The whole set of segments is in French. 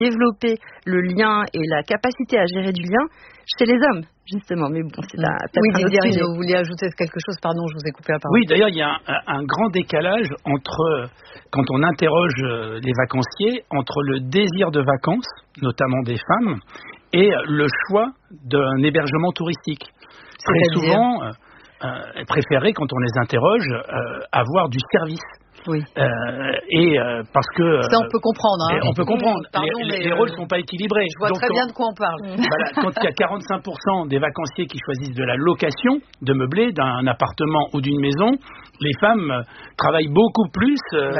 développer le lien et la capacité à gérer du lien chez les hommes, justement. Mais bon, c'est un autre sujet. Vous vouliez ajouter quelque chose? Pardon, je vous ai coupé la parole. Oui, d'ailleurs, il y a un grand décalage entre, quand on interroge les vacanciers, entre le désir de vacances, notamment des femmes, et le choix d'un hébergement touristique. Très souvent, préférer, quand on les interroge, avoir du service. Oui. Parce que ça, on peut comprendre. Hein. On peut comprendre. Pardon, les rôles ne sont pas équilibrés. Je vois très bien de quoi on parle. Voilà, quand il y a 45% des vacanciers qui choisissent de la location de meublé, d'un appartement ou d'une maison, les femmes travaillent beaucoup plus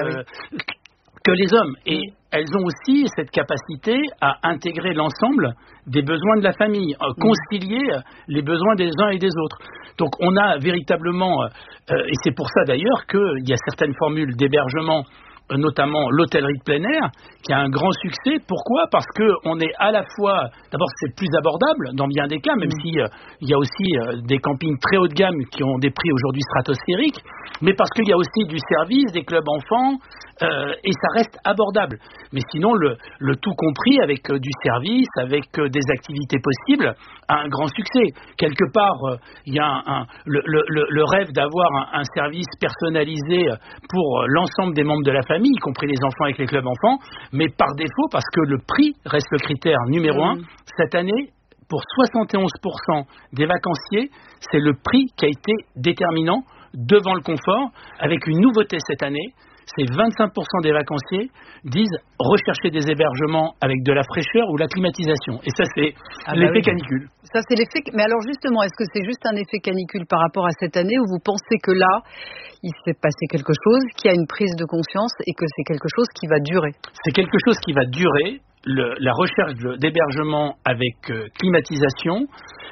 que les hommes. Et elles ont aussi cette capacité à intégrer l'ensemble des besoins de la famille, concilier les besoins des uns et des autres. Donc on a véritablement, et c'est pour ça d'ailleurs qu'il y a certaines formules d'hébergement, notamment l'hôtellerie de plein air, qui a un grand succès. Pourquoi ? Parce qu'on est à la fois, d'abord c'est plus abordable dans bien des cas, même s'il y a aussi des campings très haut de gamme qui ont des prix aujourd'hui stratosphériques, mais parce qu'il y a aussi du service, des clubs enfants, et ça reste abordable. Mais sinon, le tout compris avec du service, avec des activités possibles, a un grand succès. Quelque part, il y a le rêve d'avoir un service personnalisé pour l'ensemble des membres de la famille, y compris les enfants avec les clubs enfants, mais par défaut, parce que le prix reste le critère numéro un, cette année, pour 71% des vacanciers, c'est le prix qui a été déterminant devant le confort, avec une nouveauté cette année. C'est 25% des vacanciers disent rechercher des hébergements avec de la fraîcheur ou la climatisation. Et ça, c'est l'effet canicule. Ça, c'est l'effet. Mais alors, justement, est-ce que c'est juste un effet canicule par rapport à cette année, ou vous pensez que là, il s'est passé quelque chose, qu'il y a une prise de conscience et que c'est quelque chose qui va durer? C'est quelque chose qui va durer. La recherche d'hébergement avec climatisation,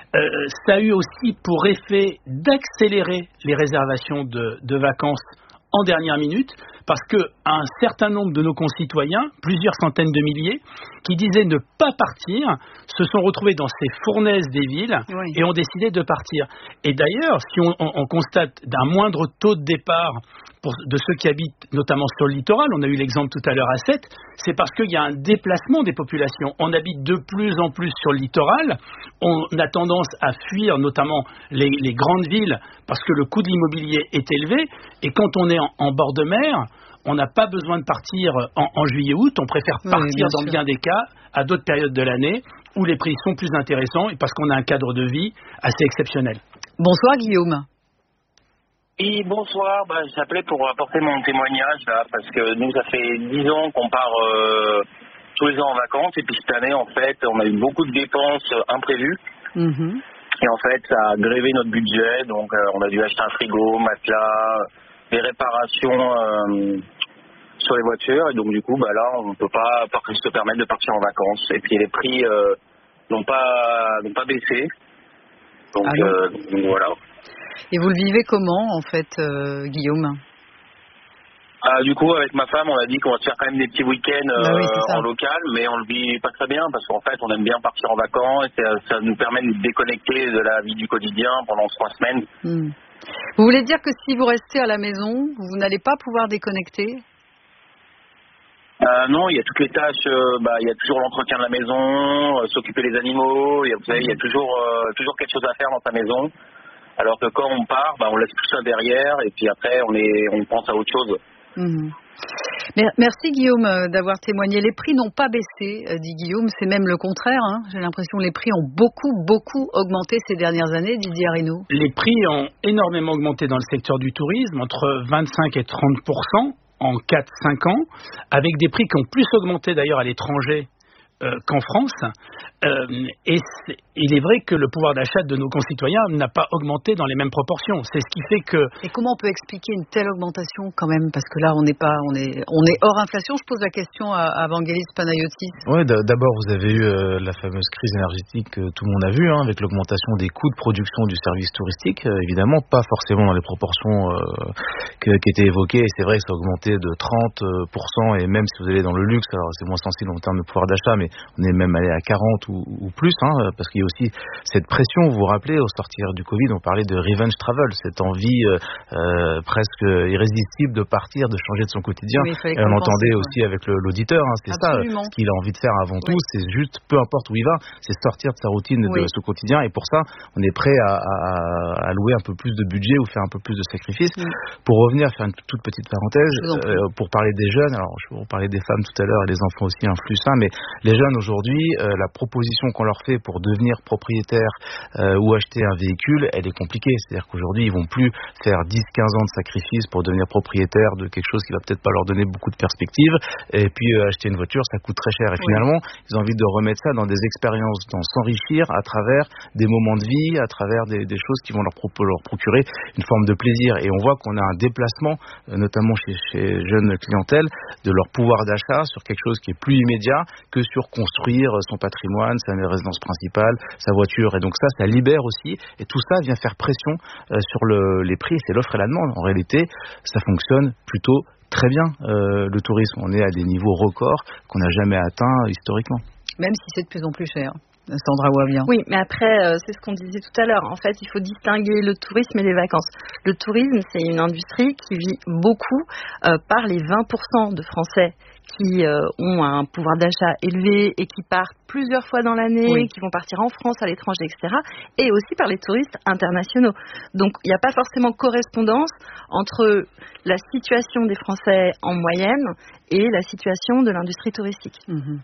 ça a eu aussi pour effet d'accélérer les réservations de vacances en dernière minute, parce qu'un certain nombre de nos concitoyens, plusieurs centaines de milliers, qui disaient ne pas partir, se sont retrouvés dans ces fournaises des villes et ont décidé de partir. Et d'ailleurs, si on constate d'un moindre taux de départ de ceux qui habitent notamment sur le littoral, on a eu l'exemple tout à l'heure à Sète, c'est parce qu'il y a un déplacement des populations. On habite de plus en plus sur le littoral, on a tendance à fuir notamment les grandes villes parce que le coût de l'immobilier est élevé, et quand on est en bord de mer, on n'a pas besoin de partir en juillet-août, on préfère partir dans bien des cas à d'autres périodes de l'année où les prix sont plus intéressants et parce qu'on a un cadre de vie assez exceptionnel. Bonsoir Guillaume. Oui, bonsoir. J'appelais pour apporter mon témoignage là, parce que nous, ça fait 10 ans qu'on part tous les ans en vacances, et puis cette année, en fait, on a eu beaucoup de dépenses imprévues. Et en fait, ça a grévé notre budget, donc on a dû acheter un frigo, matelas, des réparations sur les voitures, et donc du coup, là, on ne peut pas se permettre de partir en vacances. Et puis les prix n'ont pas baissé, donc voilà. Et vous le vivez comment, en fait, Guillaume ? Du coup, avec ma femme, on a dit qu'on va se faire quand même des petits week-ends en local, mais on le vit pas très bien, parce qu'en fait, on aime bien partir en vacances, et ça nous permet de nous déconnecter de la vie du quotidien pendant 3 semaines. Vous voulez dire que si vous restez à la maison, vous n'allez pas pouvoir déconnecter ? Non, il y a toutes les tâches, il y a toujours l'entretien de la maison, s'occuper des animaux, vous savez, il y a toujours quelque chose à faire dans sa maison. Alors que quand on part, on laisse tout ça derrière, et puis après on pense à autre chose. Merci Guillaume d'avoir témoigné. Les prix n'ont pas baissé, dit Guillaume, c'est même le contraire. J'ai l'impression que les prix ont beaucoup augmenté ces dernières années, Didier Arinaud. Les prix ont énormément augmenté dans le secteur du tourisme, entre 25 et 30% en 4-5 ans, avec des prix qui ont plus augmenté d'ailleurs à l'étranger qu'en France. Et il est vrai que le pouvoir d'achat de nos concitoyens n'a pas augmenté dans les mêmes proportions. C'est ce qui fait que... Et comment on peut expliquer une telle augmentation quand même ? Parce que là, on est hors inflation. Je pose la question à Vangelis Panayotis. Oui, d'abord, vous avez eu la fameuse crise énergétique que tout le monde a vue, avec l'augmentation des coûts de production du service touristique. Évidemment, pas forcément dans les proportions qui étaient évoquées. Et c'est vrai que ça a augmenté de 30%. Et même si vous allez dans le luxe, alors c'est moins sensible en termes de pouvoir d'achat, mais on est même allé à 40 ou plus, parce qu'il y a aussi cette pression. Vous vous rappelez, au sortir du Covid, on parlait de revenge travel, cette envie presque irrésistible de partir, de changer de son quotidien. Oui, et on entendait aussi avec l'auditeur, c'est Absolument. ça, ce qu'il a envie de faire avant tout, c'est juste, peu importe où il va, c'est sortir de sa routine, de ce quotidien, et pour ça, on est prêt à allouer un peu plus de budget ou faire un peu plus de sacrifices. Pour revenir, faire une toute petite parenthèse, pour parler des jeunes, alors je vais vous parler des femmes tout à l'heure, et les enfants aussi influent ça, mais les jeunes aujourd'hui, la proposition qu'on leur fait pour devenir propriétaire ou acheter un véhicule, elle est compliquée. C'est-à-dire qu'aujourd'hui, ils vont plus faire 10-15 ans de sacrifices pour devenir propriétaire de quelque chose qui va peut-être pas leur donner beaucoup de perspectives. Et puis acheter une voiture, ça coûte très cher. Et finalement, ils ont envie de remettre ça dans des expériences, dans s'enrichir à travers des moments de vie, à travers des choses qui vont leur procurer une forme de plaisir. Et on voit qu'on a un déplacement, notamment chez jeunes clientèles, de leur pouvoir d'achat sur quelque chose qui est plus immédiat que sur construire son patrimoine, sa résidence principale, sa voiture. Et donc ça libère aussi. Et tout ça vient faire pression sur les prix. C'est l'offre et la demande. En réalité, ça fonctionne plutôt très bien, le tourisme. On est à des niveaux records qu'on n'a jamais atteints historiquement. Même si c'est de plus en plus cher. Sandra Ouavian. Oui, mais après, c'est ce qu'on disait tout à l'heure. En fait, il faut distinguer le tourisme et les vacances. Le tourisme, c'est une industrie qui vit beaucoup par les 20% de Français qui ont un pouvoir d'achat élevé et qui partent plusieurs fois dans l'année, qui vont partir en France, à l'étranger, etc. Et aussi par les touristes internationaux. Donc, il n'y a pas forcément correspondance entre la situation des Français en moyenne et la situation de l'industrie touristique.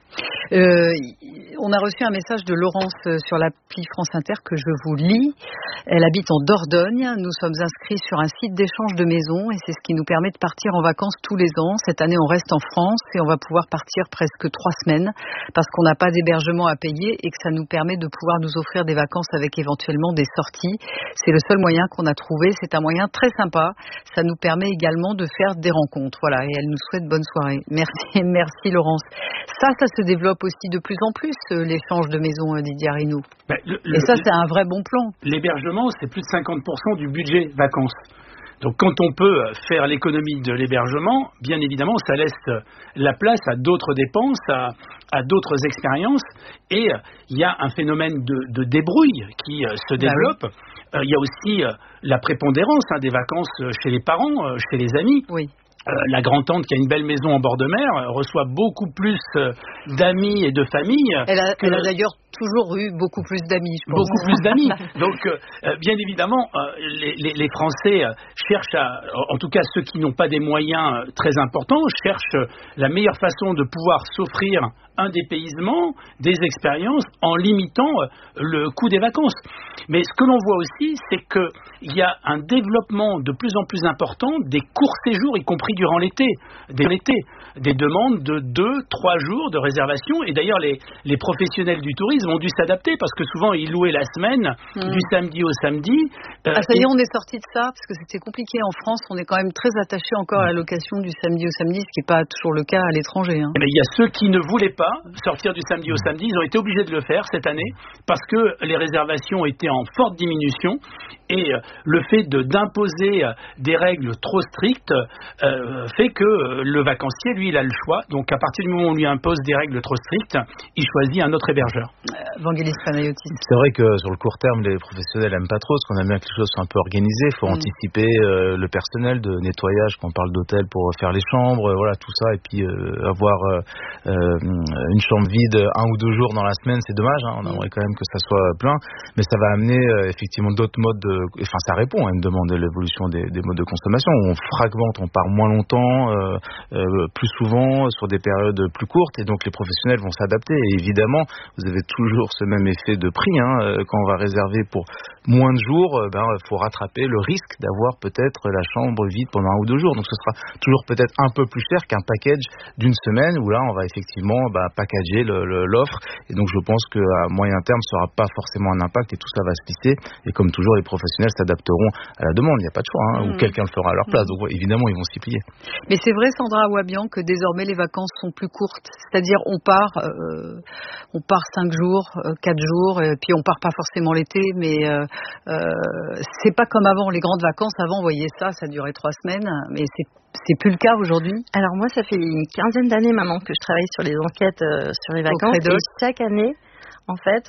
On a reçu un message de Laurence sur l'appli France Inter que je vous lis. Elle habite en Dordogne. Nous sommes inscrits sur un site d'échange de maisons et c'est ce qui nous permet de partir en vacances tous les ans. Cette année, on reste en France et on va pouvoir partir presque 3 semaines parce qu'on n'a pas d'hébergement à payer et que ça nous permet de pouvoir nous offrir des vacances avec éventuellement des sorties. C'est le seul moyen qu'on a trouvé. C'est un moyen très sympa. Ça nous permet également de faire des rencontres. Voilà. Et elle nous souhaite bonne soirée. Merci Laurence. Ça se développe aussi de plus en plus, l'échange de maisons, Didier Arinou. Et ça, c'est un vrai bon plan. L'hébergement, c'est plus de 50% du budget vacances. Donc quand on peut faire l'économie de l'hébergement, bien évidemment, ça laisse la place à d'autres dépenses, à d'autres expériences. Et il y a un phénomène de débrouille qui se développe. Il y a aussi la prépondérance des vacances chez les parents, chez les amis. Oui. La grand-tante qui a une belle maison en bord de mer reçoit beaucoup plus d'amis et de familles. Elle a d'ailleurs toujours eu beaucoup plus d'amis, je pense. Beaucoup plus d'amis. Donc, bien évidemment, les Français cherchent en tout cas ceux qui n'ont pas des moyens très importants, cherchent la meilleure façon de pouvoir s'offrir un dépaysement, des expériences, en limitant le coût des vacances. Mais ce que l'on voit aussi, c'est qu'il y a un développement de plus en plus important des courts séjours, y compris durant l'été. Des demandes de 2-3 jours de réservation. Et d'ailleurs, les professionnels du tourisme ont dû s'adapter parce que souvent, ils louaient la semaine du samedi au samedi. Ça y est, on est sorti de ça parce que c'était compliqué en France. On est quand même très attaché encore à la location du samedi au samedi, ce qui n'est pas toujours le cas à l'étranger. Mais il y a ceux qui ne voulaient pas sortir du samedi au samedi. Ils ont été obligés de le faire cette année parce que les réservations étaient en forte diminution et le fait d'imposer des règles trop strictes fait que le vacancier, lui, il a le choix. Donc à partir du moment où on lui impose des règles trop strictes, il choisit un autre hébergeur. Vangelis Panayotis. C'est vrai que sur le court terme, les professionnels n'aiment pas trop parce qu'on aime bien que les choses soient un peu organisées. Il faut anticiper le personnel de nettoyage quand on parle d'hôtel pour faire les chambres, voilà tout ça. Et puis avoir une chambre vide 1 ou 2 jours dans la semaine, c'est dommage. On aimerait quand même que ça soit plein. Mais ça va amener effectivement d'autres modes enfin ça répond à une demande de l'évolution des modes de consommation où on fragmente, on part moins longtemps, plus souvent, sur des périodes plus courtes. Et donc les professionnels vont s'adapter. Et évidemment, vous avez toujours ce même effet de prix. Quand on va réserver pour moins de jours, faut rattraper le risque d'avoir peut-être la chambre vide pendant 1 ou 2 jours. Donc ce sera toujours peut-être un peu plus cher qu'un package d'une semaine où là on va effectivement packager l'offre. Et donc je pense qu'à moyen terme, ça n'aura pas forcément un impact et tout ça va se lisser. Et comme toujours, les professionnels s'adapteront à la demande. Il n'y a pas de choix, ou quelqu'un le fera à leur place. Donc évidemment, ils vont s'y plier. Mais c'est vrai, Sandra Ouabian, que désormais les vacances sont plus courtes. C'est-à-dire on part 5 jours, 4 jours, et puis on part pas forcément l'été, mais c'est pas comme avant. Les grandes vacances, avant, vous voyez ça durait 3 semaines, mais c'est plus le cas aujourd'hui. Alors moi, ça fait une 15aine d'années maintenant que je travaille sur les enquêtes sur les vacances. Et chaque année, en fait,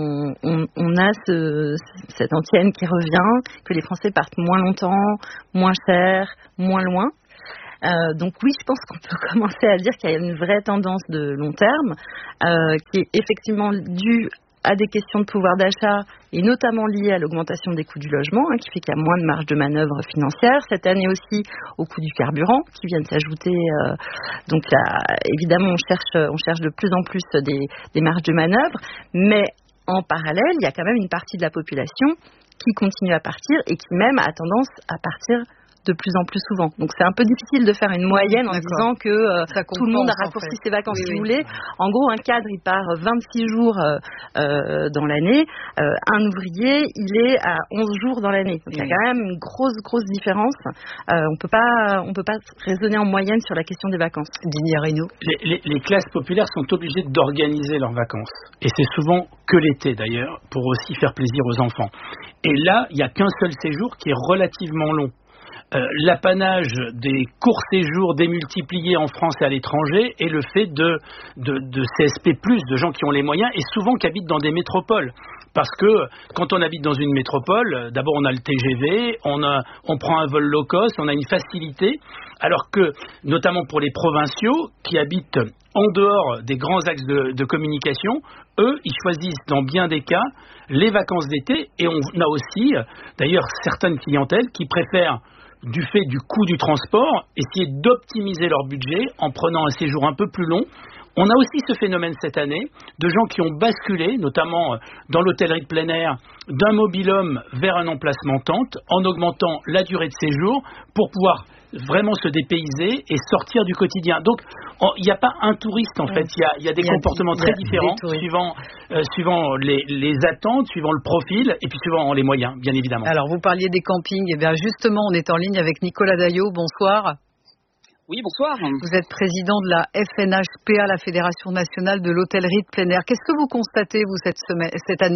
on a cette antienne qui revient, que les Français partent moins longtemps, moins cher, moins loin. Donc oui, je pense qu'on peut commencer à dire qu'il y a une vraie tendance de long terme qui est effectivement due à des questions de pouvoir d'achat et notamment liées à l'augmentation des coûts du logement, qui fait qu'il y a moins de marge de manœuvre financière. Cette année aussi, au coût du carburant qui vient de s'ajouter. Donc là, évidemment, on cherche de plus en plus des marges de manœuvre, mais en parallèle, il y a quand même une partie de la population qui continue à partir et qui même a tendance à partir de plus en plus souvent. Donc c'est un peu difficile de faire une moyenne en disant que tout le monde a raccourci ses vacances. Si vous voulez, en gros, un cadre, il part 26 jours dans l'année. Un ouvrier, il est à 11 jours dans l'année. Donc il y a quand même une grosse différence. On peut pas raisonner en moyenne sur la question des vacances. Didier Reynaud. Les classes populaires sont obligées d'organiser leurs vacances. Et c'est souvent que l'été d'ailleurs, pour aussi faire plaisir aux enfants. Et là, il n'y a qu'un seul séjour qui est relativement long. L'apanage des courts séjours démultipliés en France et à l'étranger est le fait de CSP+, de gens qui ont les moyens et souvent qui habitent dans des métropoles. Parce que quand on habite dans une métropole, d'abord on a le TGV, on prend un vol low cost, on a une facilité, alors que, notamment pour les provinciaux qui habitent en dehors des grands axes de communication, eux, ils choisissent dans bien des cas les vacances d'été et on a aussi, d'ailleurs, certaines clientèles qui préfèrent du fait du coût du transport, essayer d'optimiser leur budget en prenant un séjour un peu plus long. On a aussi ce phénomène cette année de gens qui ont basculé, notamment dans l'hôtellerie de plein air, d'un mobil-home vers un emplacement tente, en augmentant la durée de séjour pour pouvoir vraiment se dépayser et sortir du quotidien. Donc, il n'y a pas un touriste, en fait. Il y a des comportements très différents suivant les attentes, suivant le profil et puis suivant les moyens, bien évidemment. Alors, vous parliez des campings. Et bien, justement, on est en ligne avec Nicolas Daillot. Bonsoir. Oui, bonsoir. Vous êtes président de la FNHPA, la Fédération nationale de l'hôtellerie de plein air. Qu'est-ce que vous constatez, vous, cette année ?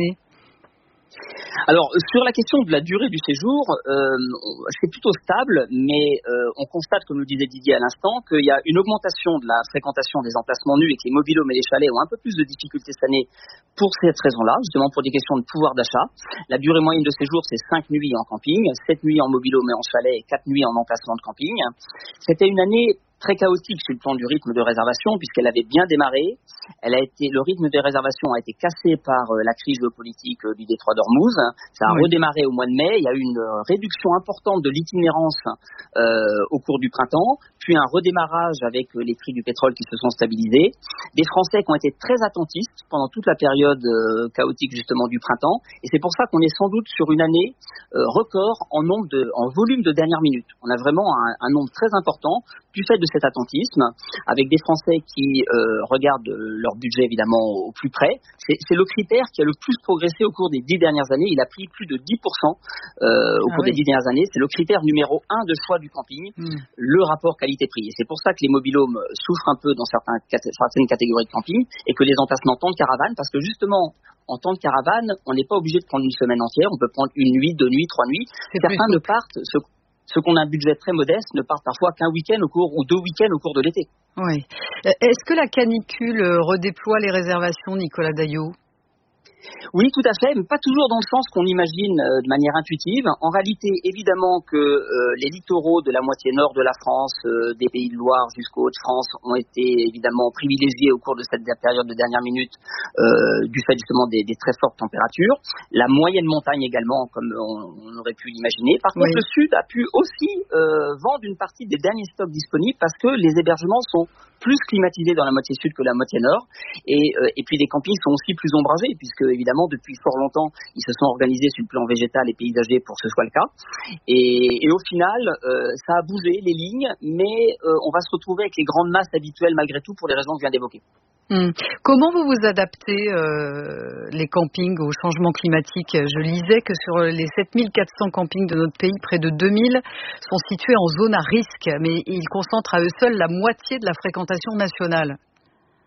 Alors, sur la question de la durée du séjour, c'est plutôt stable, mais on constate, comme le disait Didier à l'instant, qu'il y a une augmentation de la fréquentation des emplacements nus et que les mobil-homes et les chalets ont un peu plus de difficultés cette année pour cette raison-là, justement pour des questions de pouvoir d'achat. La durée moyenne de séjour, c'est 5 nuits en camping, 7 nuits en mobil-home et en chalet et 4 nuits en emplacement de camping. C'était une année très chaotique sur le plan du rythme de réservation, puisqu'elle avait bien démarré. Le rythme des réservations a été cassé par la crise géopolitique du détroit d'Ormuz. Ça a redémarré au mois de mai. Il y a eu une réduction importante de l'itinérance au cours du printemps, puis un redémarrage avec les prix du pétrole qui se sont stabilisés. Des Français qui ont été très attentistes pendant toute la période chaotique justement du printemps. Et c'est pour ça qu'on est sans doute sur une année record en volume de dernière minute. On a vraiment un nombre très important du fait de cet attentisme, avec des Français qui regardent leur budget évidemment au plus près. C'est le critère qui a le plus progressé au cours des 10 dernières années. Il a pris plus de 10% au cours des 10 dernières années. C'est le critère numéro 1 de choix du camping, le rapport qualité-prix. Et c'est pour ça que les mobil-homes souffrent un peu dans certaines catégories de camping et que les emplacements temps de caravane, parce que justement, en temps de caravane, on n'est pas obligé de prendre une semaine entière. On peut prendre une nuit, 2 nuits, 3 nuits. Certains ne partent... Ceux qui ont un budget très modeste ne partent parfois qu'un week-end ou 2 week-ends au cours de l'été. Oui. Est-ce que la canicule redéploie les réservations, Nicolas Daillot ? Oui, tout à fait, mais pas toujours dans le sens qu'on imagine de manière intuitive. En réalité, évidemment que les littoraux de la moitié nord de la France, des Pays de Loire jusqu'aux Hauts-de-France, ont été évidemment privilégiés au cours de cette période de dernière minute du fait justement des très fortes températures. La moyenne montagne également, comme on aurait pu l'imaginer. Par contre, le sud a pu aussi vendre une partie des derniers stocks disponibles parce que les hébergements sont plus climatisés dans la moitié sud que la moitié nord. Et puis les campings sont aussi plus ombragés puisque évidemment depuis fort longtemps ils se sont organisés sur le plan végétal et paysager pour que ce soit le cas. Et au final ça a bougé les lignes, mais on va se retrouver avec les grandes masses habituelles malgré tout pour les raisons que je viens d'évoquer. Comment vous vous adaptez les campings au changement climatique ? Je lisais que sur les 7400 campings de notre pays, près de 2000 sont situés en zone à risque, mais ils concentrent à eux seuls la moitié de la fréquentation nationale.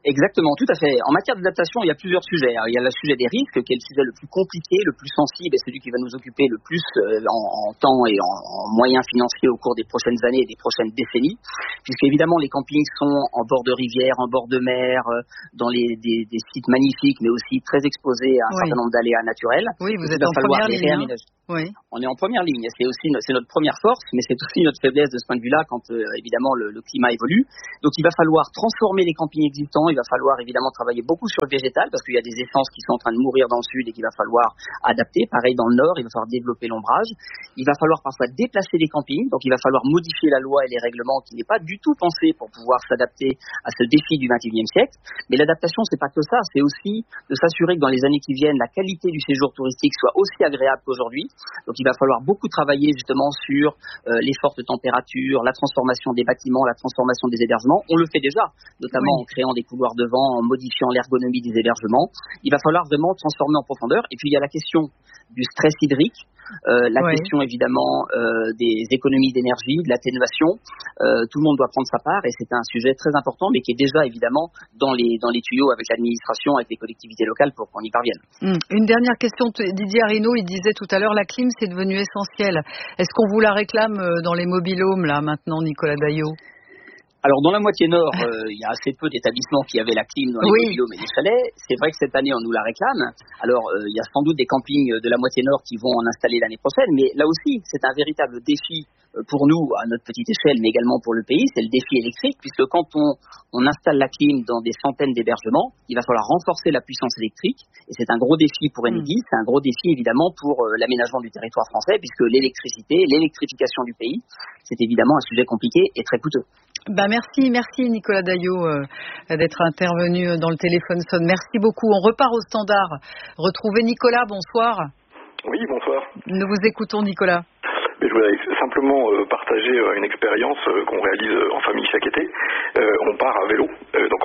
Exactement, tout à fait. En matière d'adaptation, il y a plusieurs sujets. Alors, il y a le sujet des risques, qui est le sujet le plus compliqué, le plus sensible, et celui qui va nous occuper le plus en temps et en moyens financiers au cours des prochaines années et des prochaines décennies, puisque évidemment les campings sont en bord de rivière, en bord de mer, dans des sites magnifiques, mais aussi très exposés à un certain nombre d'aléas naturels. Oui, vous êtes en première ligne. Oui. On est en première ligne. C'est notre première force, mais c'est aussi notre faiblesse de ce point de vue-là quand évidemment le climat évolue. Donc il va falloir transformer les campings existants. Il va falloir évidemment travailler beaucoup sur le végétal parce qu'il y a des essences qui sont en train de mourir dans le sud et qu'il va falloir adapter. Pareil dans le nord, il va falloir développer l'ombrage. Il va falloir parfois déplacer les campings. Donc il va falloir modifier la loi et les règlements qui n'est pas du tout pensé pour pouvoir s'adapter à ce défi du XXIe siècle. Mais l'adaptation, c'est pas que ça. C'est aussi de s'assurer que dans les années qui viennent, la qualité du séjour touristique soit aussi agréable qu'aujourd'hui. Donc il va falloir beaucoup travailler justement sur les fortes températures, la transformation des bâtiments, la transformation des hébergements. On le fait déjà, notamment en créant des couloirs de vent, en modifiant l'ergonomie des hébergements. Il va falloir vraiment transformer en profondeur. Et puis il y a la question du stress hydrique, question évidemment des économies d'énergie, de l'atténuation. Tout le monde doit prendre sa part et c'est un sujet très important, mais qui est déjà évidemment dans les tuyaux avec l'administration, avec les collectivités locales pour qu'on y parvienne. Une dernière question, Didier Arrino, il disait tout à l'heure la clim c'est devenu essentiel. Est-ce qu'on vous la réclame dans les mobil-homes là maintenant, Nicolas Daillot? Alors, dans la moitié nord, il y a assez peu d'établissements qui avaient la clim dans les mobil-homes et les chalets. C'est vrai que cette année, on nous la réclame. Alors, il y a sans doute des campings de la moitié nord qui vont en installer l'année prochaine. Mais là aussi, c'est un véritable défi pour nous, à notre petite échelle, mais également pour le pays. C'est le défi électrique, puisque quand on installe la clim dans des centaines d'hébergements, il va falloir renforcer la puissance électrique. Et c'est un gros défi pour Enedis. C'est un gros défi, évidemment, pour l'aménagement du territoire français, puisque l'électrification du pays, c'est évidemment un sujet compliqué et très coûteux. Merci Nicolas Daillot d'être intervenu dans le téléphone sonne. Merci beaucoup. On repart au standard. Retrouvez Nicolas, bonsoir. Oui, bonsoir. Nous vous écoutons, Nicolas. Je voudrais simplement partager une expérience qu'on réalise en famille chaque été. On part à vélo, donc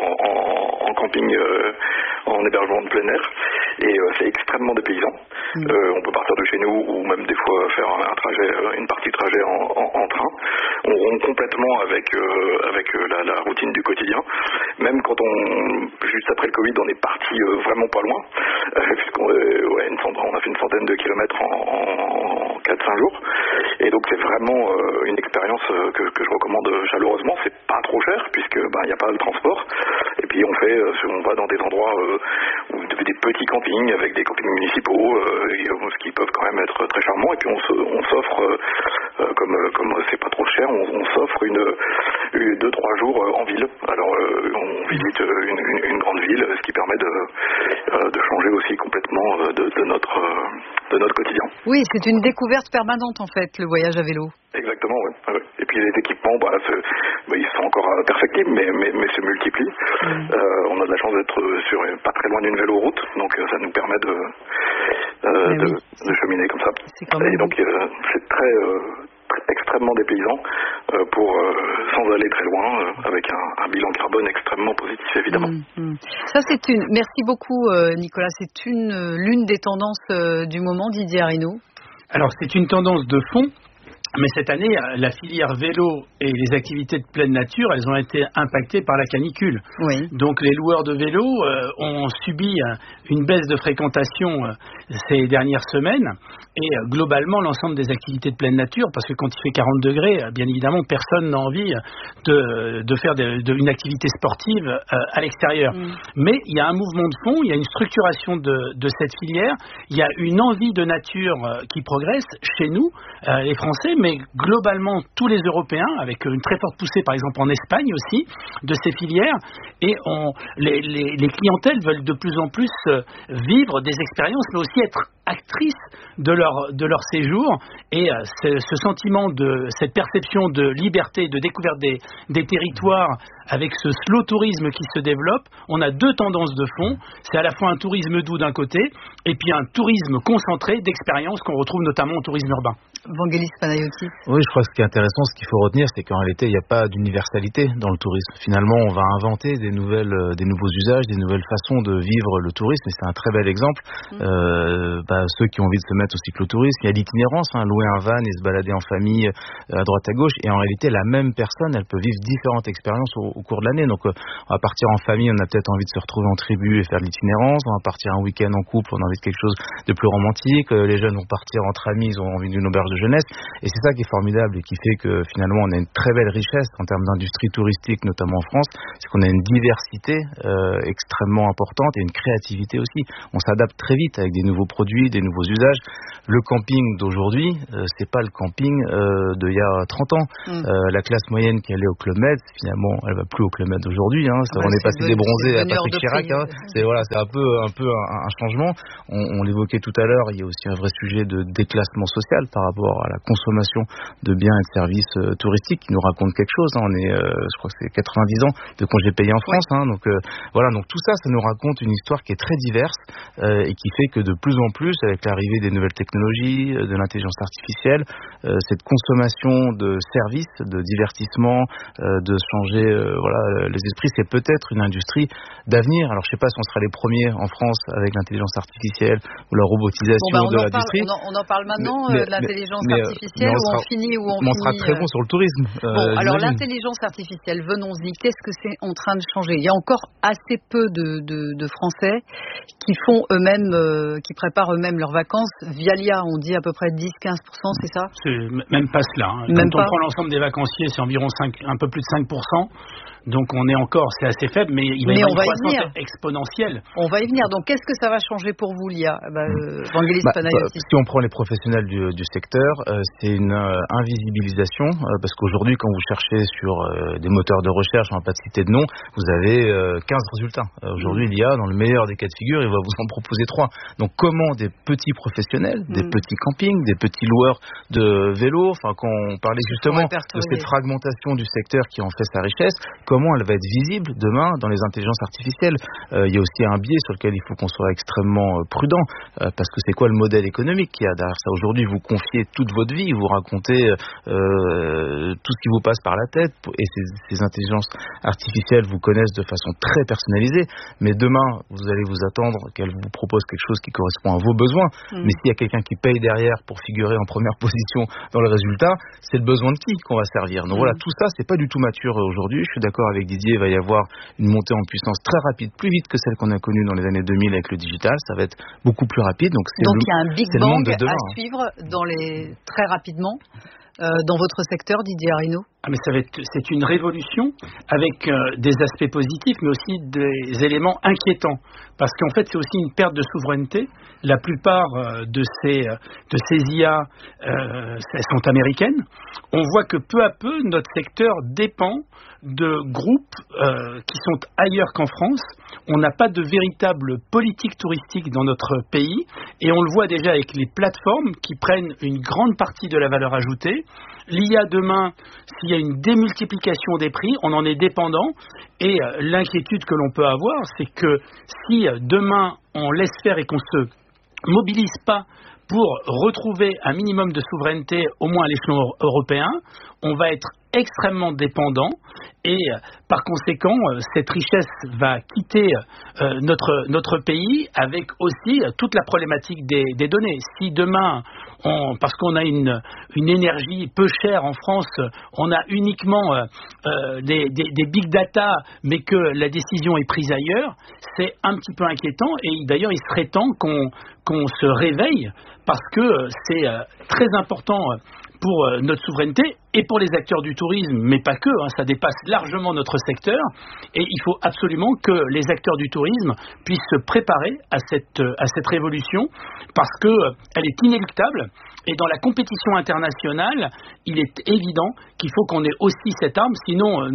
en camping, en hébergement de plein air, et c'est extrêmement dépaysant. On peut partir de chez nous ou même des fois faire un trajet, une partie de trajet en train. On rompt complètement avec la routine du quotidien. Même quand juste après le Covid, on est parti vraiment pas loin, puisqu'on on a fait une centaine de kilomètres en 4-5 jours. Et donc c'est vraiment une expérience que je recommande chaleureusement. C'est pas trop cher puisque il n'y a pas de transport. Et puis on va dans des endroits où des petits campings avec des campings municipaux, ce qui peuvent quand même être très charmants. Et puis on s'offre, comme c'est pas trop cher, on s'offre 2-3 jours en ville. Alors on visite une grande ville, ce qui permet de changer aussi complètement de notre quotidien. Oui, c'est une découverte permanente en fait, le voyage à vélo. Exactement, oui. Et puis les équipements, ils sont encore perfectibles, mais se multiplient. On a de la chance d'être pas très loin d'une véloroute, donc ça nous permet de cheminer comme ça. Et donc c'est très extrêmement dépaysant sans aller très loin, avec un bilan carbone extrêmement positif, évidemment. Ça, merci beaucoup, Nicolas. C'est l'une des tendances du moment, Didier Arrino. Alors, c'est une tendance de fond. Mais cette année, la filière vélo et les activités de pleine nature, elles ont été impactées par la canicule. Oui. Donc les loueurs de vélo ont subi une baisse de fréquentation ces dernières semaines. Et globalement, l'ensemble des activités de pleine nature, parce que quand il fait 40 degrés, bien évidemment, personne n'a envie de faire une activité sportive à l'extérieur. Mais il y a un mouvement de fond, il y a une structuration de cette filière, il y a une envie de nature qui progresse chez nous, les Français, mais globalement tous les Européens, avec une très forte poussée par exemple en Espagne aussi, de ces filières, et les clientèles veulent de plus en plus vivre des expériences, mais aussi être actrices de leur séjour, et ce sentiment cette perception de liberté, de découverte des territoires, avec ce slow tourisme qui se développe, on a deux tendances de fond. C'est à la fois un tourisme doux d'un côté, et puis un tourisme concentré d'expérience qu'on retrouve notamment au tourisme urbain. Vangelis Panayotis. Oui, je crois que ce qui est intéressant, ce qu'il faut retenir, c'est qu'en réalité, il n'y a pas d'universalité dans le tourisme. Finalement, on va inventer des nouveaux usages, des nouvelles façons de vivre le tourisme, et c'est un très bel exemple. Ceux qui ont envie de se mettre au cyclotourisme, il y a l'itinérance, louer un van et se balader en famille à droite à gauche, et en réalité, la même personne, elle peut vivre différentes expériences au cours de l'année. Donc, on va partir en famille, on a peut-être envie de se retrouver en tribu et faire de l'itinérance, on va partir un week-end en couple, on a envie de quelque chose de plus romantique, les jeunes vont partir entre amis, ils ont envie d'une auberge de jeunesse, et c'est ça qui est formidable et qui fait que finalement on a une très belle richesse en termes d'industrie touristique, notamment en France, c'est qu'on a une diversité extrêmement importante et une créativité aussi. On s'adapte très vite avec des nouveaux produits, des nouveaux usages. Le camping d'aujourd'hui, c'est pas le camping d'il y a 30 ans. La classe moyenne qui allait au Club Med, finalement, elle va plus au Club Med aujourd'hui. On est passé des bronzés à Patrick Chirac. C'est un peu un changement. On l'évoquait tout à l'heure, il y a aussi un vrai sujet de déclassement social par rapport à la consommation de biens et de services touristiques qui nous raconte quelque chose. On est, je crois que c'est 90 ans de congés payés en France. Donc tout ça nous raconte une histoire qui est très diverse et qui fait que de plus en plus, avec l'arrivée des nouvelles technologies, de l'intelligence artificielle, cette consommation de services, de divertissement, de changer les esprits, c'est peut-être une industrie d'avenir. Alors je sais pas si on sera les premiers en France avec l'intelligence artificielle ou la robotisation de l'industrie. On en parle maintenant de l'intelligence artificielle, où on finit. On sera très bon sur le tourisme. Alors l'intelligence artificielle, venons-y, qu'est-ce que c'est en train de changer? Il y a encore assez peu de Français qui font eux-mêmes, qui préparent eux-mêmes leurs vacances. Via l'IA, on dit à peu près 10-15%, c'est ça? C'est même pas cela. Quand on prend l'ensemble des vacanciers, c'est environ un peu plus de 5%. Donc on est encore, c'est assez faible, mais il va y avoir une croissance exponentielle. On va y venir. Donc qu'est-ce que ça va changer pour vous, l'IA, Vangelis Panayotis? Si on prend les professionnels du secteur, c'est une invisibilisation, parce qu'aujourd'hui, quand vous cherchez sur des moteurs de recherche, on va pas citer de nom, vous avez 15 résultats. Aujourd'hui, l'IA, dans le meilleur des cas de figure, il va vous en proposer 3. Donc comment des petits professionnels, des petits campings, des petits loueurs de vélos, quand on parlait justement de cette fragmentation du secteur qui en fait sa richesse, comment elle va être visible demain dans les intelligences artificielles. Il y a aussi un biais sur lequel il faut qu'on soit extrêmement prudent, parce que c'est quoi le modèle économique qu'il y a derrière ça? Aujourd'hui, vous confiez toute votre vie, vous racontez tout ce qui vous passe par la tête, et ces intelligences artificielles vous connaissent de façon très personnalisée, mais demain, vous allez vous attendre qu'elles vous proposent quelque chose qui correspond à vos besoins. Mais s'il y a quelqu'un qui paye derrière pour figurer en première position dans le résultat, c'est le besoin de qui qu'on va servir. Donc voilà, tout ça, c'est pas du tout mature aujourd'hui. Je suis d'accord avec Didier, il va y avoir une montée en puissance très rapide, plus vite que celle qu'on a connue dans les années 2000 avec le digital. Ça va être beaucoup plus rapide. Donc il y a un Big Bang à suivre très rapidement dans votre secteur, Didier Arinaud? Mais c'est une révolution avec des aspects positifs, mais aussi des éléments inquiétants. Parce qu'en fait, c'est aussi une perte de souveraineté. La plupart de ces IA elles sont américaines. On voit que peu à peu, notre secteur dépend de groupes qui sont ailleurs qu'en France. On n'a pas de véritable politique touristique dans notre pays. Et on le voit déjà avec les plateformes qui prennent une grande partie de la valeur ajoutée. L'IA demain, s'il y a une démultiplication des prix, on en est dépendant. Et l'inquiétude que l'on peut avoir, c'est que si demain on laisse faire et qu'on se mobilise pas pour retrouver un minimum de souveraineté, au moins à l'échelon européen, on va être extrêmement dépendant et par conséquent cette richesse va quitter notre pays avec aussi toute la problématique des données. Si demain, parce qu'on a une énergie peu chère en France, on a uniquement des big data mais que la décision est prise ailleurs, c'est un petit peu inquiétant et d'ailleurs il serait temps qu'on se réveille parce que c'est très important pour notre souveraineté et pour les acteurs du tourisme, mais pas que, ça dépasse largement notre secteur et il faut absolument que les acteurs du tourisme puissent se préparer à cette révolution parce qu'elle est inéluctable et dans la compétition internationale, il est évident qu'il faut qu'on ait aussi cette arme, sinon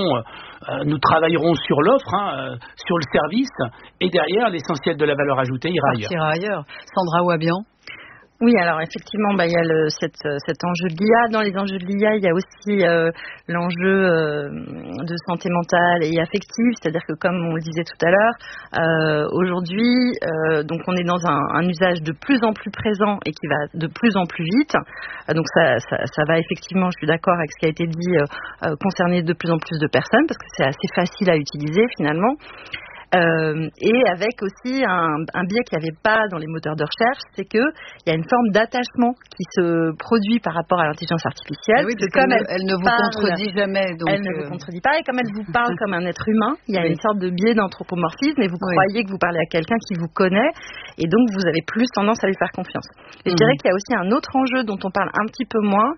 nous travaillerons sur l'offre, sur le service et derrière l'essentiel de la valeur ajoutée ira ailleurs. Sandra Ouabian. Oui, alors effectivement, il y a cet enjeu de l'IA. Dans les enjeux de l'IA, il y a aussi l'enjeu de santé mentale et affective, c'est-à-dire que comme on le disait tout à l'heure, aujourd'hui, donc on est dans un usage de plus en plus présent et qui va de plus en plus vite. Donc ça va effectivement, je suis d'accord avec ce qui a été dit, concerner de plus en plus de personnes parce que c'est assez facile à utiliser finalement. Et avec aussi un biais qu'il n'y avait pas dans les moteurs de recherche, c'est qu'il y a une forme d'attachement qui se produit par rapport à l'intelligence artificielle. Oui, parce comme elle ne vous contredit jamais. Donc elle ne vous contredit pas, et comme elle vous parle comme un être humain, il y a une sorte de biais d'anthropomorphisme, et vous croyez que vous parlez à quelqu'un qui vous connaît, et donc vous avez plus tendance à lui faire confiance. Et je dirais qu'il y a aussi un autre enjeu dont on parle un petit peu moins,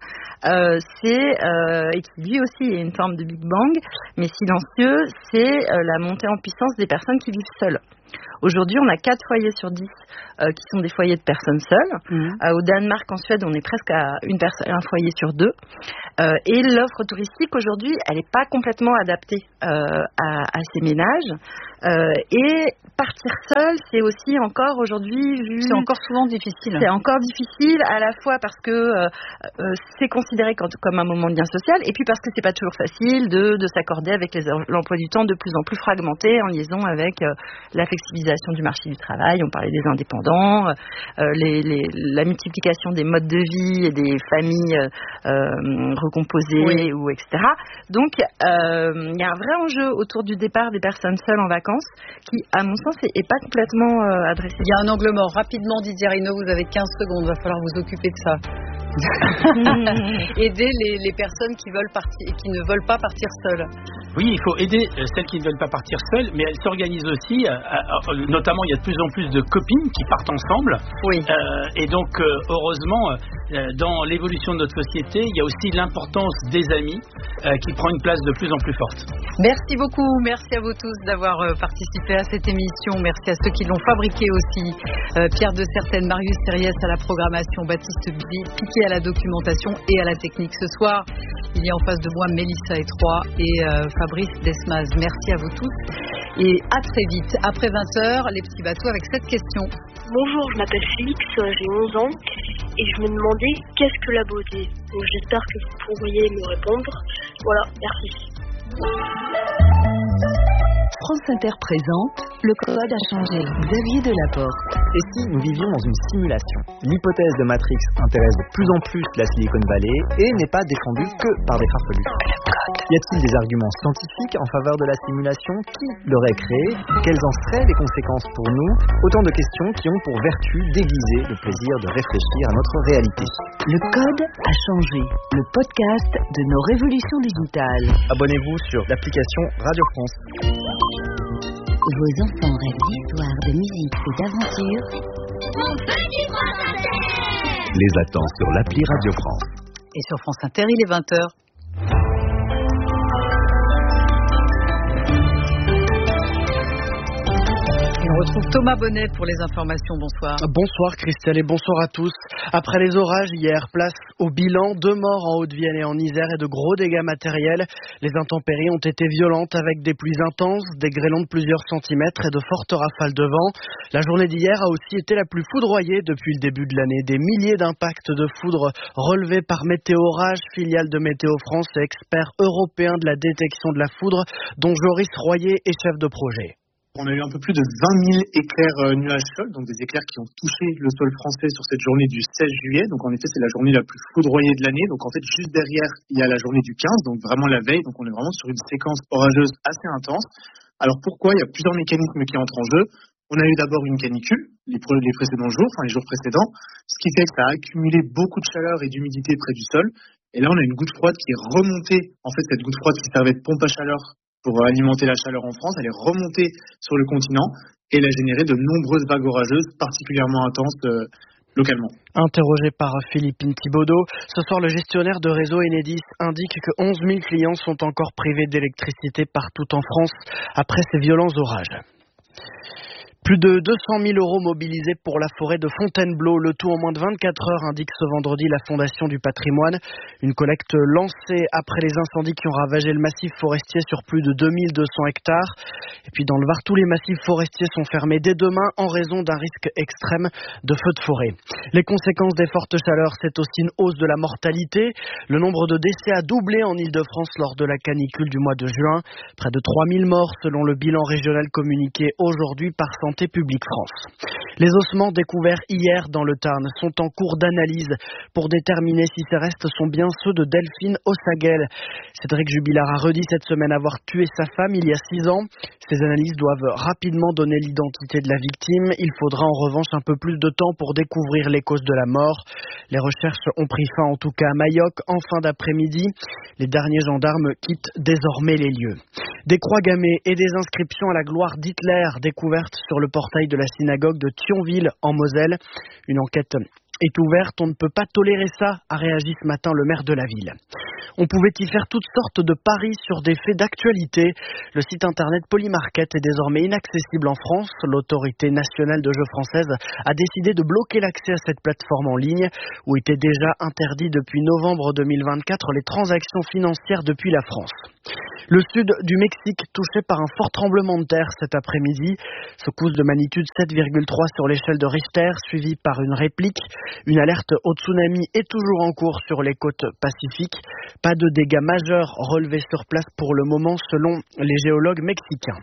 et qui lui aussi est une forme de Big Bang, mais silencieux, c'est la montée en puissance des personnes qui vivent seules. Aujourd'hui, on a 4 foyers sur 10 qui sont des foyers de personnes seules. Au Danemark, en Suède, on est presque à un foyer sur 2. Et l'offre touristique, aujourd'hui, elle n'est pas complètement adaptée à ces ménages. Et partir seul, c'est aussi encore aujourd'hui c'est encore souvent difficile. C'est encore difficile, à la fois parce que c'est considéré comme un moment de lien social, et puis parce que c'est pas toujours facile de s'accorder avec l'emploi du temps de plus en plus fragmenté en liaison avec la flexibilisation du marché du travail. On parlait des indépendants, la multiplication des modes de vie et des familles recomposées, ou etc. Donc il y a un vrai enjeu autour du départ des personnes seules en vacances qui, à mon sens, n'est pas complètement adressé. Il y a un angle mort. Rapidement, Didier Reynaud, vous avez 15 secondes. Il va falloir vous occuper de ça. Aider les personnes qui veulent partir et qui ne veulent pas partir seules. Oui, il faut aider celles qui ne veulent pas partir seules, mais elles s'organisent aussi. Notamment, il y a de plus en plus de copines qui partent ensemble. Oui. Et donc, heureusement, dans l'évolution de notre société, il y a aussi l'importance des amis qui prend une place de plus en plus forte. Merci beaucoup. Merci à vous tous d'avoir participé à cette émission. Merci à ceux qui l'ont fabriquée aussi. Pierre de Certaine, Marius Thériès à la programmation, Baptiste Piquet à la documentation et à la technique. Ce soir, il y a en face de moi Mélissa Etroy et Fabrice Desmaz. Merci à vous tous et à très vite. Après 20h, les petits bateaux avec cette question. Bonjour, je m'appelle Félix, j'ai 11 ans et je me demandais qu'est-ce que la beauté. Donc j'espère que vous pourriez me répondre. Voilà, merci. France Inter présente Le Code a changé. Xavier Delaporte. Et si nous vivions dans une simulation? L'hypothèse de Matrix intéresse de plus en plus la Silicon Valley et n'est pas défendue que par des farfelus. Y a-t-il des arguments scientifiques en faveur de la simulation? Qui l'aurait créée? Quelles en seraient les conséquences pour nous? Autant de questions qui ont pour vertu d'aiguiser le plaisir de réfléchir à notre réalité. Le Code a changé. Le podcast de nos révolutions digitales. Abonnez-vous sur l'application Radio France. Vos enfants rêvent d'histoire, de musique et d'aventure. Mon petit France Inter! Les attend sur l'appli Radio France. Et sur France Inter, il est 20h. On retrouve Thomas Bonnet pour les informations. Bonsoir. Bonsoir Christelle et bonsoir à tous. Après les orages hier, place au bilan. 2 morts en Haute-Vienne et en Isère et de gros dégâts matériels. Les intempéries ont été violentes avec des pluies intenses, des grêlons de plusieurs centimètres et de fortes rafales de vent. La journée d'hier a aussi été la plus foudroyée depuis le début de l'année. Des milliers d'impacts de foudre relevés par Météo Orage, filiale de Météo France et expert européen de la détection de la foudre, dont Joris Royer est chef de projet. On a eu un peu plus de 20 000 éclairs nuages-sol, donc des éclairs qui ont touché le sol français sur cette journée du 16 juillet. Donc en effet, c'est la journée la plus foudroyée de l'année. Donc en fait, juste derrière, il y a la journée du 15, donc vraiment la veille. Donc on est vraiment sur une séquence orageuse assez intense. Alors pourquoi? Il y a plusieurs mécanismes qui entrent en jeu. On a eu d'abord une canicule les précédents jours, enfin les jours précédents, ce qui fait que ça a accumulé beaucoup de chaleur et d'humidité près du sol. Et là, on a une goutte froide qui est remontée. En fait, cette goutte froide qui servait de pompe à chaleur pour alimenter la chaleur en France, elle est remontée sur le continent et elle a généré de nombreuses vagues orageuses particulièrement intenses localement. Interrogé par Philippine Thibaudot, ce soir le gestionnaire de réseau Enedis indique que 11 000 clients sont encore privés d'électricité partout en France après ces violents orages. Plus de 200 000 € mobilisés pour la forêt de Fontainebleau, le tout en moins de 24 heures, indique ce vendredi la Fondation du patrimoine. Une collecte lancée après les incendies qui ont ravagé le massif forestier sur plus de 2200 hectares. Et puis dans le Var, tous les massifs forestiers sont fermés dès demain en raison d'un risque extrême de feux de forêt. Les conséquences des fortes chaleurs, c'est aussi une hausse de la mortalité. Le nombre de décès a doublé en Île-de-France lors de la canicule du mois de juin. Près de 3000 morts selon le bilan régional communiqué aujourd'hui par Santé publique France. Les ossements découverts hier dans le Tarn sont en cours d'analyse pour déterminer si ces restes sont bien ceux de Delphine Ossaguel. Cédric Jubilard a redit cette semaine avoir tué sa femme il y a 6 ans. Ces analyses doivent rapidement donner l'identité de la victime. Il faudra en revanche un peu plus de temps pour découvrir les causes de la mort. Les recherches ont pris fin en tout cas à Mayoc en fin d'après-midi. Les derniers gendarmes quittent désormais les lieux. Des croix gammées et des inscriptions à la gloire d'Hitler découvertes sur le portail de la synagogue de Thionville en Moselle. Une enquête est ouverte, on ne peut pas tolérer ça, a réagi ce matin le maire de la ville. On pouvait y faire toutes sortes de paris sur des faits d'actualité. Le site internet Polymarket est désormais inaccessible en France. L'autorité nationale de jeux française a décidé de bloquer l'accès à cette plateforme en ligne où étaient déjà interdits depuis novembre 2024 les transactions financières depuis la France. Le sud du Mexique touché par un fort tremblement de terre cet après-midi. Secousse de magnitude 7,3 sur l'échelle de Richter, suivie par une réplique. Une alerte au tsunami est toujours en cours sur les côtes pacifiques. Pas de dégâts majeurs relevés sur place pour le moment selon les géologues mexicains.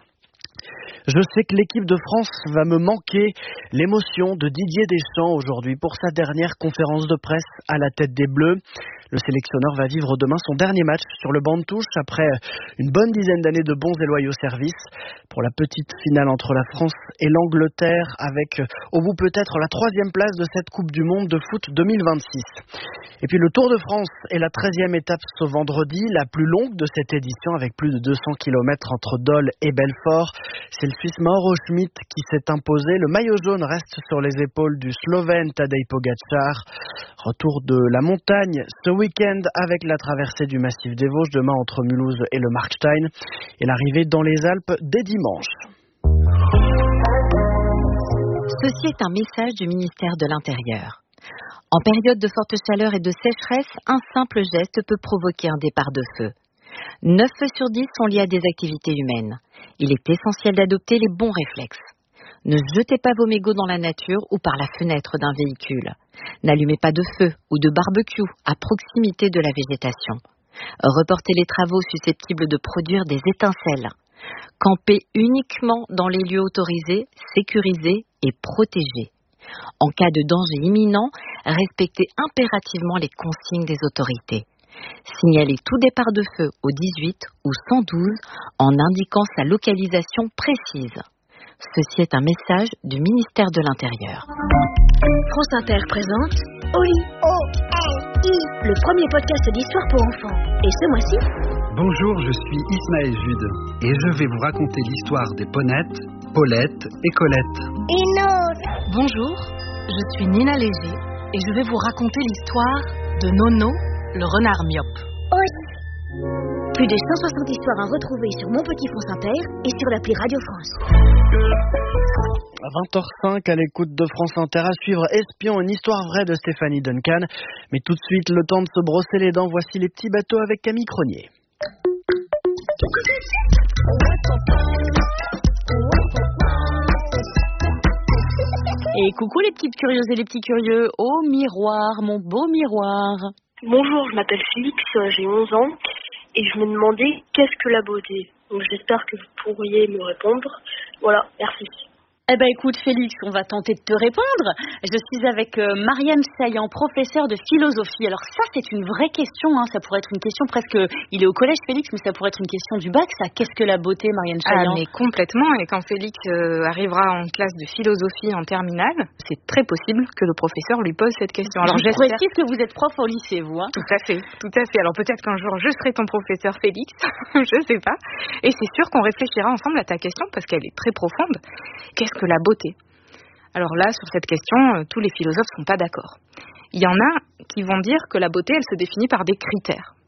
Je sais que l'équipe de France va me manquer. L'émotion de Didier Deschamps aujourd'hui pour sa dernière conférence de presse à la tête des Bleus. Le sélectionneur va vivre demain son dernier match sur le banc de touche après une bonne dizaine d'années de bons et loyaux services. Pour la petite finale entre la France et l'Angleterre avec au bout peut-être la 3e place de cette Coupe du Monde de foot 2026. Et puis le Tour de France est la 13e étape ce vendredi, la plus longue de cette édition avec plus de 200 km entre Dole et Belfort. C'est le Suisse Mauro Schmid qui s'est imposé. Le maillot jaune reste sur les épaules du Slovène Tadej Pogačar. Retour de la montagne ce week-end avec la traversée du massif des Vosges demain entre Mulhouse et le Markstein et l'arrivée dans les Alpes dès dimanche. Ceci est un message du ministère de l'Intérieur. En période de forte chaleur et de sécheresse, un simple geste peut provoquer un départ de feu. 9 feux sur 10 sont liés à des activités humaines. Il est essentiel d'adopter les bons réflexes. Ne jetez pas vos mégots dans la nature ou par la fenêtre d'un véhicule. N'allumez pas de feu ou de barbecue à proximité de la végétation. Reportez les travaux susceptibles de produire des étincelles. Campez uniquement dans les lieux autorisés, sécurisés et protégés. En cas de danger imminent, respectez impérativement les consignes des autorités. Signalez tout départ de feu au 18 ou 112 en indiquant sa localisation précise. Ceci est un message du ministère de l'Intérieur. France Inter présente Oli, le premier podcast d'histoire pour enfants. Et ce mois-ci, bonjour, je suis Ismaël Jude et je vais vous raconter l'histoire des Ponettes, Paulette et Colette. Bonjour, je suis Nina Léger et je vais vous raconter l'histoire de Nono, le renard myope. Plus de 160 histoires à retrouver sur Mon Petit France Inter et sur l'appli Radio France. À 20h05, à l'écoute de France Inter, à suivre Espion, une histoire vraie de Stéphanie Duncan. Mais tout de suite, le temps de se brosser les dents, voici les petits bateaux avec Camille Cronier. Et coucou les petites curieuses et les petits curieux, au miroir, mon beau miroir. Bonjour, je m'appelle Félix, j'ai 11 ans et je me demandais qu'est-ce que la beauté. Donc j'espère que vous pourriez me répondre. Voilà, merci. Eh ben écoute Félix, on va tenter de te répondre. Je suis avec Mariam Saillant, professeur de philosophie. Alors ça c'est une vraie question, hein. Ça pourrait être une question presque, il est au collège Félix, mais ça pourrait être une question du bac, ça. Qu'est-ce que la beauté, Mariam Saillant? Ah mais complètement, et quand Félix arrivera en classe de philosophie en terminale, c'est très possible que le professeur lui pose cette question. Alors je précise que vous êtes prof au lycée, vous, hein. Tout à fait, tout à fait. Alors peut-être qu'un jour je serai ton professeur Félix, je sais pas. Et c'est sûr qu'on réfléchira ensemble à ta question parce qu'elle est très profonde. Qu'est-ce que la beauté? Alors là, sur cette question, tous les philosophes ne sont pas d'accord. Il y en a qui vont dire que la beauté, elle se définit par des critères.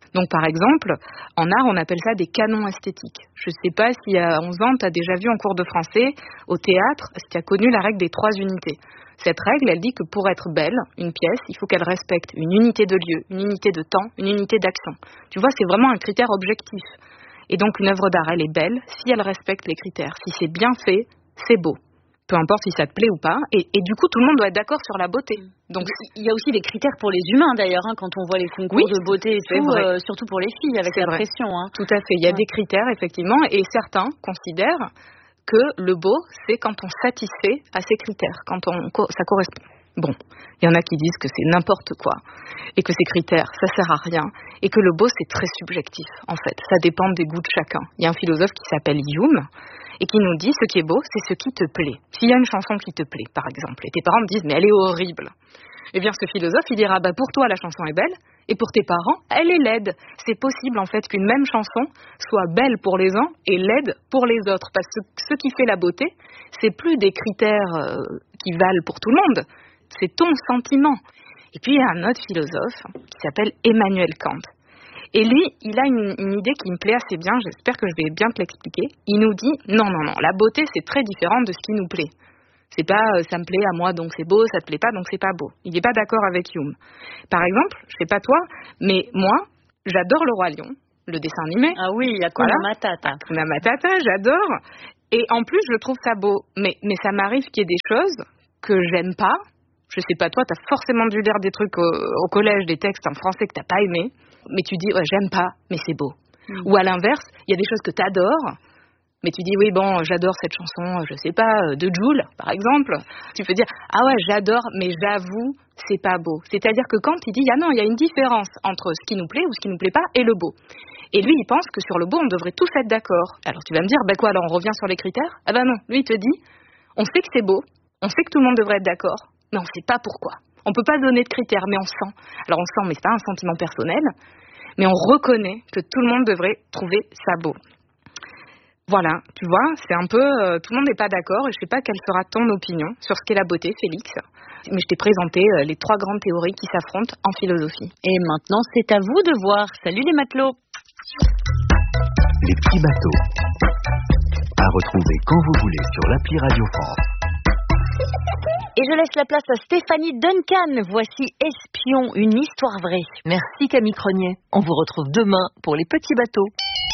Donc par exemple, en art, on appelle ça des canons esthétiques. Je ne sais pas si à 11 ans, tu as déjà vu en cours de français, au théâtre, si tu as connu la règle des 3 unités. Cette règle, elle dit que pour être belle, une pièce, il faut qu'elle respecte une unité de lieu, une unité de temps, une unité d'action. Tu vois, c'est vraiment un critère objectif. Et donc une œuvre d'art, elle est belle si elle respecte les critères. Si c'est bien fait, c'est beau. Peu importe si ça te plaît ou pas. Et du coup, tout le monde doit être d'accord sur la beauté. Donc il y a aussi des critères pour les humains d'ailleurs, quand on voit les concours de beauté et tout, surtout pour les filles avec la pression. Tout à fait. Il y a des critères, effectivement, et certains considèrent que le beau, c'est quand on satisfait à ces critères, quand ça correspond. Bon, il y en a qui disent que c'est n'importe quoi, et que ces critères, ça sert à rien, et que le beau, c'est très subjectif, en fait. Ça dépend des goûts de chacun. Il y a un philosophe qui s'appelle Hume, et qui nous dit, ce qui est beau, c'est ce qui te plaît. S'il y a une chanson qui te plaît, par exemple, et tes parents me disent, mais elle est horrible, eh bien, ce philosophe, il dira, pour toi, la chanson est belle, et pour tes parents, elle est laide. C'est possible, en fait, qu'une même chanson soit belle pour les uns et laide pour les autres. Parce que ce qui fait la beauté, c'est plus des critères qui valent pour tout le monde. C'est ton sentiment. Et puis, il y a un autre philosophe qui s'appelle Emmanuel Kant. Et lui, il a une idée qui me plaît assez bien, j'espère que je vais bien te l'expliquer. Il nous dit, non, la beauté, c'est très différent de ce qui nous plaît. C'est pas ça me plaît à moi donc c'est beau, ça te plaît pas donc c'est pas beau. Il n'est pas d'accord avec Hume. Par exemple, je sais pas toi, mais moi, j'adore le Roi Lion, le dessin animé. Ah oui, Hakuna Matata. Hakuna Matata, j'adore. Et en plus, je trouve ça beau. Mais ça m'arrive qu'il y ait des choses que j'aime pas. Je sais pas toi, t'as forcément dû lire des trucs au collège, des textes en français que t'as pas aimé. Mais tu dis, j'aime pas, mais c'est beau. Ou à l'inverse, il y a des choses que t'adores. Mais tu dis, oui, j'adore cette chanson, je sais pas, de Jul, par exemple. Tu peux dire, ah ouais, j'adore, mais j'avoue, c'est pas beau. C'est-à-dire que quand il dit, il y a une différence entre ce qui nous plaît ou ce qui nous plaît pas et le beau. Et lui, il pense que sur le beau, on devrait tous être d'accord. Alors tu vas me dire, quoi, alors on revient sur les critères? Ah non, lui, il te dit, on sait que c'est beau, on sait que tout le monde devrait être d'accord, mais on sait pas pourquoi. On peut pas donner de critères, mais on sent. Alors on sent, mais c'est pas un sentiment personnel, mais on reconnaît que tout le monde devrait trouver ça beau. Voilà, tu vois, c'est un peu... tout le monde n'est pas d'accord et je ne sais pas quelle sera ton opinion sur ce qu'est la beauté, Félix. Mais je t'ai présenté les 3 grandes théories qui s'affrontent en philosophie. Et maintenant, c'est à vous de voir. Salut les matelots. Les petits bateaux. À retrouver quand vous voulez sur l'appli Radio France. Et je laisse la place à Stéphanie Duncan. Voici Espion, une histoire vraie. Merci Camille Cronier. On vous retrouve demain pour les petits bateaux.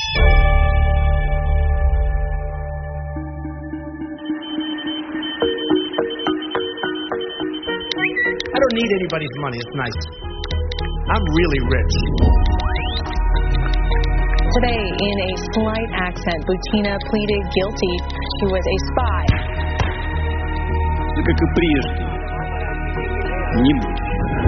I don't need anybody's money. It's nice. I'm really rich. Today, in a slight accent, Butina pleaded guilty. She was a spy. Как и прежде. Не будет.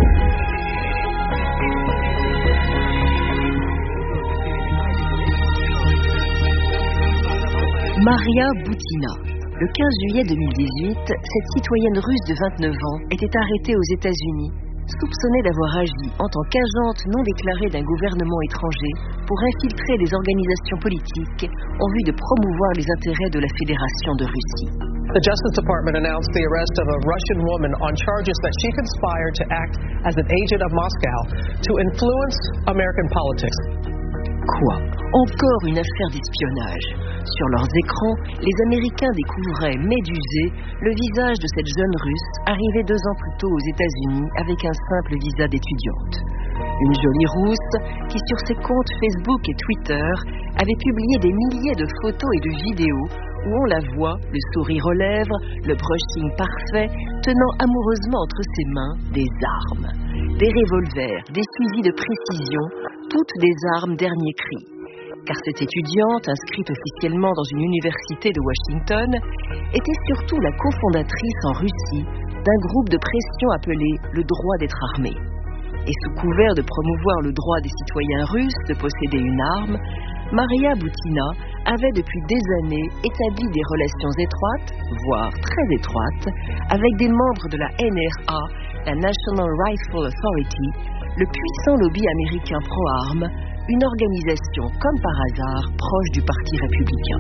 Maria Butina. Le 15 juillet 2018, cette citoyenne russe de 29 ans était arrêtée aux États-Unis, soupçonnée d'avoir agi en tant qu'agente non déclarée d'un gouvernement étranger pour infiltrer des organisations politiques en vue de promouvoir les intérêts de la Fédération de Russie. The Justice Department announced the arrest of a Russian woman on charges that she conspired to act as an agent of Moscow to influence American politics. Quoi? Encore une affaire d'espionnage. Sur leurs écrans, les Américains découvraient, médusés, le visage de cette jeune Russe arrivée 2 ans plus tôt aux États-Unis avec un simple visa d'étudiante. Une jolie Rousse qui, sur ses comptes Facebook et Twitter, avait publié des milliers de photos et de vidéos où on la voit, le sourire aux lèvres, le brushing parfait, tenant amoureusement entre ses mains des armes. Des revolvers, des fusils de précision, toutes des armes dernier cri. Car cette étudiante, inscrite officiellement dans une université de Washington, était surtout la cofondatrice en Russie d'un groupe de pression appelé le droit d'être armé. Et sous couvert de promouvoir le droit des citoyens russes de posséder une arme, Maria Butina avait depuis des années établi des relations étroites, voire très étroites, avec des membres de la NRA, la National Rifle Authority, le puissant lobby américain pro-armes, une organisation, comme par hasard, proche du Parti républicain.